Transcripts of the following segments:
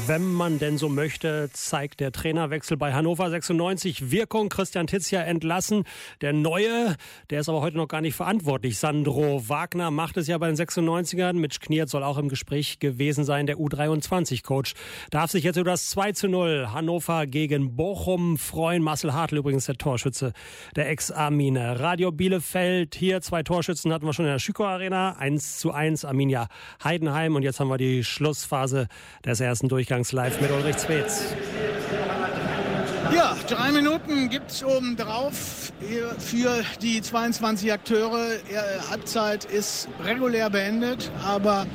Wenn man denn so möchte, zeigt der Trainerwechsel bei Hannover 96 Wirkung. Christian Tizja entlassen. Der Neue, der ist aber heute noch gar nicht verantwortlich. Sandro Wagner macht es ja bei den 96ern. Mitch Kniert soll auch im Gespräch gewesen sein. Der U23-Coach darf sich jetzt über das 2:0 Hannover gegen Bochum freuen. Marcel Hartl übrigens der Torschütze der Ex-Arminia. Radio Bielefeld, hier 2 Torschützen hatten wir schon in der Schüko Arena. 1:1 Arminia Heidenheim. Und jetzt haben wir die Schlussphase des ersten Durchgangs live mit Ulrich Zwetz. Ja, 3 Minuten gibt es obendrauf für die 22 Akteure. Halbzeit ist regulär beendet, aber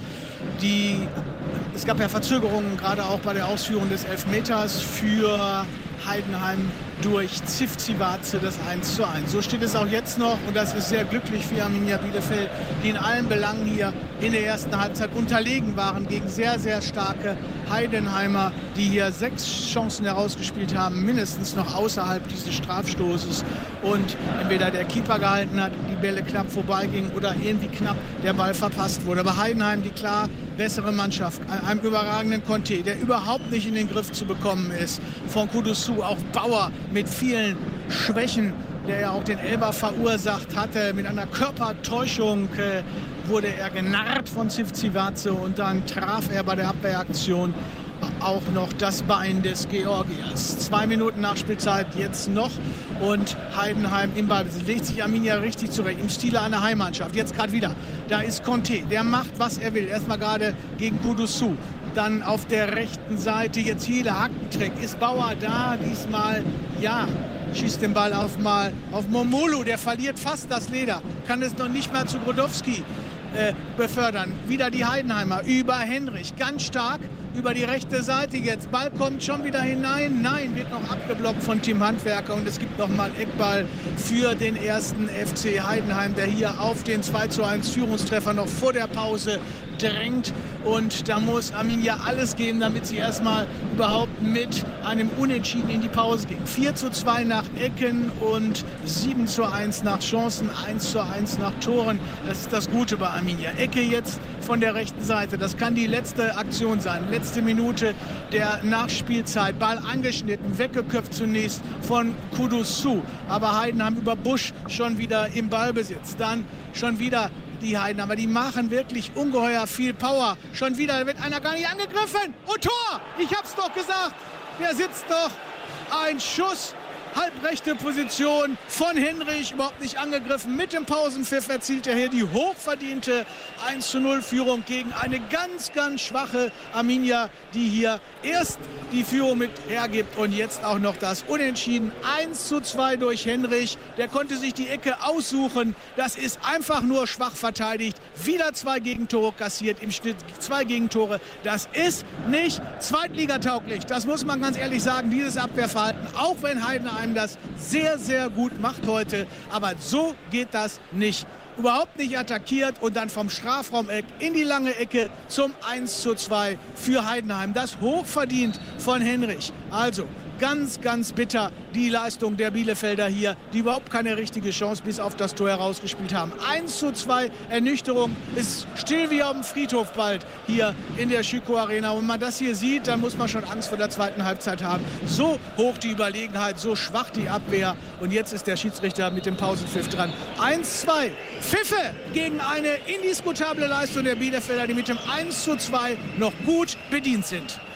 es gab ja Verzögerungen, gerade auch bei der Ausführung des Elfmeters für Heidenheim durch Zivcivace, das 1:1. So steht es auch jetzt noch und das ist sehr glücklich für Arminia Bielefeld, die in allen Belangen hier in der ersten Halbzeit unterlegen waren gegen sehr, sehr starke Heidenheimer, die hier 6 Chancen herausgespielt haben, mindestens noch außerhalb dieses Strafstoßes und entweder der Keeper gehalten hat, die Bälle knapp vorbeigingen oder irgendwie knapp der Ball verpasst wurde. Aber Heidenheim, die klar bessere Mannschaft, einem überragenden Conte, der überhaupt nicht in den Griff zu bekommen ist, von Kudusu, auch Bauer mit vielen Schwächen, der ja auch den Elber verursacht hatte, mit einer Körpertäuschung wurde er genarrt von Zivcivace und dann traf er bei der Abwehraktion auch noch das Bein des Georgiers. 2 Minuten Nachspielzeit jetzt noch und Heidenheim im Ballbesitz. Legt sich Arminia richtig zurecht, im Stile einer Heimmannschaft. Jetzt gerade wieder, da ist Conte, der macht, was er will. Erstmal gerade gegen Kudusu. Dann auf der rechten Seite jetzt hier Hackentrick. Ist Bauer da? Diesmal, ja, schießt den Ball auf Momolu. Der verliert fast das Leder. Kann es noch nicht mal zu Brodowski befördern. Wieder die Heidenheimer über Henrich. Ganz stark über die rechte Seite jetzt. Ball kommt schon wieder hinein. Nein, wird noch abgeblockt von Tim Handwerker. Und es gibt nochmal Eckball für den ersten FC Heidenheim, der hier auf den 2:1 Führungstreffer noch vor der Pause drängt. Und da muss Arminia alles geben, damit sie erstmal überhaupt mit einem Unentschieden in die Pause ging. 4:2 nach Ecken und 7:1 nach Chancen, 1:1 nach Toren. Das ist das Gute bei Arminia. Ecke jetzt von der rechten Seite. Das kann die letzte Aktion sein. Letzte Minute der Nachspielzeit. Ball angeschnitten, weggeköpft zunächst von Kudusu. Aber Heidenheim über Busch schon wieder im Ballbesitz. Dann schon wieder die Heidenheimer, die machen wirklich ungeheuer viel Power. Schon wieder wird einer gar nicht angegriffen. Und Tor! Ich hab's doch gesagt. Der sitzt doch. Ein Schuss. Halbrechte Position von Henrich, überhaupt nicht angegriffen. Mit dem Pausenpfiff erzielt er hier die hochverdiente 1:0 Führung gegen eine ganz, ganz schwache Arminia, die hier erst die Führung mit hergibt und jetzt auch noch das Unentschieden. 1:2 durch Henrich. Der konnte sich die Ecke aussuchen. Das ist einfach nur schwach verteidigt. Wieder 2 Gegentore kassiert, im Schnitt 2 Gegentore. Das ist nicht zweitligatauglich. Das muss man ganz ehrlich sagen, dieses Abwehrverhalten. Auch wenn Heidenheim das sehr, sehr gut macht heute. Aber so geht das nicht. Überhaupt nicht attackiert und dann vom Strafraumeck in die lange Ecke zum 1:2 für Heidenheim. Das hochverdient von Henrich. Also ganz, ganz bitter die Leistung der Bielefelder hier, die überhaupt keine richtige Chance bis auf das Tor herausgespielt haben. 1:2 Ernüchterung, ist still wie auf dem Friedhof bald hier in der Schüko Arena. Und wenn man das hier sieht, dann muss man schon Angst vor der zweiten Halbzeit haben. So hoch die Überlegenheit, so schwach die Abwehr. Und jetzt ist der Schiedsrichter mit dem Pausenpfiff dran. 1:2 Pfiffe gegen eine indiskutable Leistung der Bielefelder, die mit dem 1:2 noch gut bedient sind.